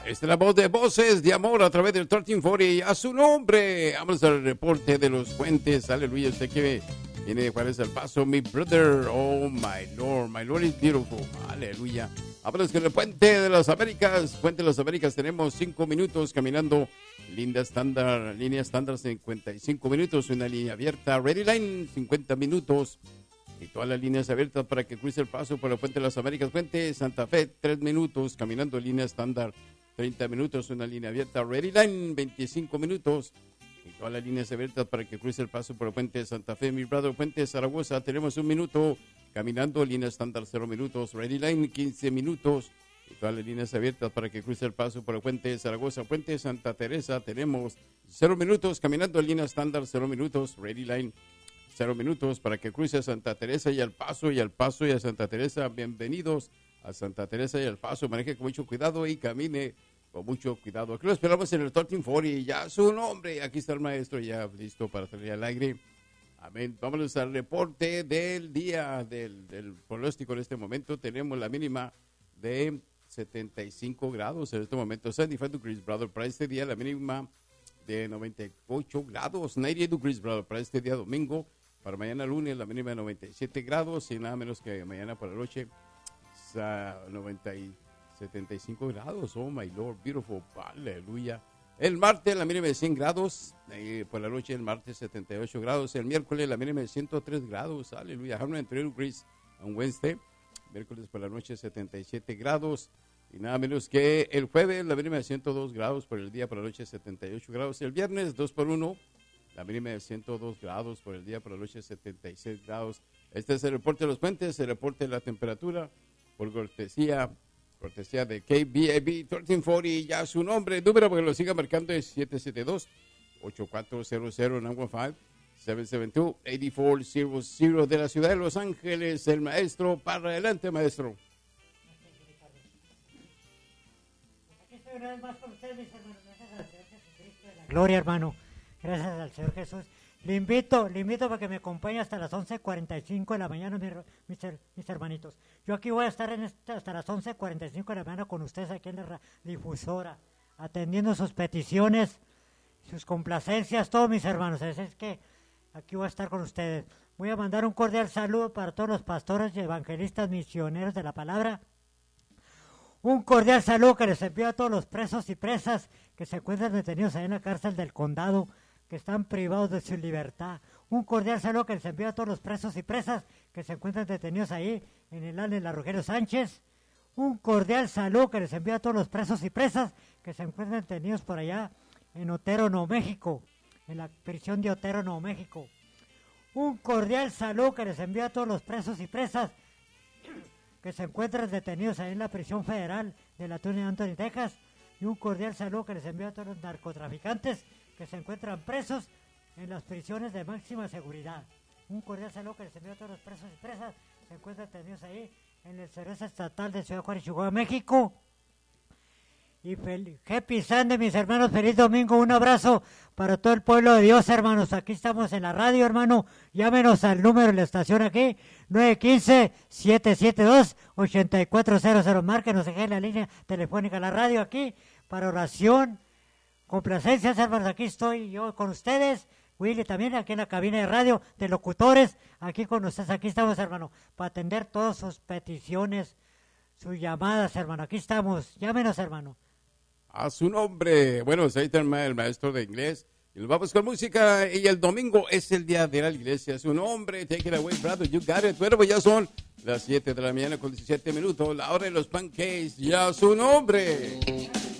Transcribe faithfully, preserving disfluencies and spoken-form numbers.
Esta es la voz de Voces de Amor a través del trece cuarenta. A su nombre. Vamos al reporte de los puentes. Aleluya. Usted que viene de Juárez al Paso. Mi brother. Oh, my Lord. My Lord is beautiful. Aleluya. Vámonos con el puente de las Américas. Puente de las Américas. Tenemos cinco minutos caminando. Línea estándar. Línea estándar cincuenta y cinco minutos. Una línea abierta. Ready Line cincuenta minutos. Y todas las líneas abiertas para que cruce el paso por el puente de las Américas. Puente Santa Fe, tres minutos. Caminando línea estándar. treinta minutos, una línea abierta, Ready Line, veinticinco minutos, y todas las líneas abiertas para que cruce el paso por el puente de Santa Fe, mi brother, puente de Zaragoza, tenemos un minuto, caminando, línea estándar, cero minutos, Ready Line, quince minutos, y todas las líneas abiertas para que cruce el paso por el puente de Zaragoza, puente de Santa Teresa, tenemos cero minutos, caminando, línea estándar, cero minutos, Ready Line, cero minutos, para que cruce a Santa Teresa y al paso, y al paso y a Santa Teresa, bienvenidos a Santa Teresa y al paso, maneje con mucho cuidado y camine con mucho cuidado. Aquí lo esperamos en el trece cuarenta y ya su nombre. Aquí está el maestro ya listo para salir al aire. Amén. Vámonos al reporte del día del, del pronóstico. En este momento tenemos la mínima de setenta y cinco grados en este momento. setenta y cinco degrees, brother. Para este día la mínima de noventa y ocho grados. noventa y ocho degrees, brother. Para este día domingo. Para mañana lunes la mínima de noventa y siete grados y nada menos que mañana por la noche a noventa y setenta y cinco grados, oh my Lord, beautiful, aleluya. El martes la mínima de cien grados, eh, por la noche el martes setenta y ocho grados, el miércoles la mínima de ciento tres grados, aleluya, ciento tres degrees on Wednesday, miércoles por la noche setenta y siete grados, y nada menos que el jueves la mínima de ciento dos grados, por el día por la noche setenta y ocho grados, el viernes dos por uno, la mínima de ciento dos grados, por el día por la noche setenta y seis grados. Este es el reporte de los puentes, el reporte de la temperatura, por cortesía, cortesía de K B A B trece cuarenta, ya su nombre, el número porque lo siga marcando es siete siete dos, ocho cuatro cero cero, nueve cinco, siete siete dos, ocho cuatro cero cero de la ciudad de Los Ángeles, el maestro, para adelante, maestro. Aquí estoy una vez más con ustedes, mis hermanos, gracias al Señor Jesucristo de la gloria, hermano, gracias al Señor Jesús. Le invito, le invito para que me acompañe hasta las once cuarenta y cinco de la mañana, mis, mis, mis hermanitos. Yo aquí voy a estar en esta, hasta las once cuarenta y cinco de la mañana con ustedes aquí en la difusora, atendiendo sus peticiones, sus complacencias, todos mis hermanos. Es, es que aquí voy a estar con ustedes. Voy a mandar un cordial saludo para todos los pastores y evangelistas misioneros de la palabra. Un cordial saludo que les envío a todos los presos y presas que se encuentran detenidos ahí en la cárcel del condado, que están privados de su libertad. Un cordial saludo que les envío a todos los presos y presas que se encuentran detenidos ahí en el área de la Rogelio Sánchez. Un cordial saludo que les envío a todos los presos y presas que se encuentran detenidos por allá en Otero, Nuevo México, en la prisión de Otero, Nuevo México. Un cordial saludo que les envío a todos los presos y presas que se encuentran detenidos ahí en la prisión federal de la Tuna de Anthony, Texas. Y un cordial saludo que les envío a todos los narcotraficantes que se encuentran presos en las prisiones de máxima seguridad. Un cordial saludo que les envío a todos los presos y presas que se encuentran detenidos ahí en el Servicio Estatal de Ciudad Juárez, Chihuahua, México. Y feliz, happy Sunday, mis hermanos, feliz domingo, un abrazo para todo el pueblo de Dios, hermanos. Aquí estamos en la radio, hermano, llámenos al número de la estación aquí, nueve uno cinco, siete siete dos, ocho cuatro cero cero, márquenos en la línea telefónica, la radio aquí, para oración, complacencias, hermanos. Aquí estoy yo con ustedes, Willy también aquí en la cabina de radio de locutores, aquí con ustedes, aquí estamos, hermano, para atender todas sus peticiones, sus llamadas, hermano, aquí estamos, llámenos, hermano. A su nombre, bueno, ahí está el maestro de inglés, y nos vamos con música, y el domingo es el día de la iglesia, su nombre, take it away, brother, you got it. Bueno, pues ya son las siete de la mañana con diecisiete minutos, la hora de los pancakes, ya su nombre.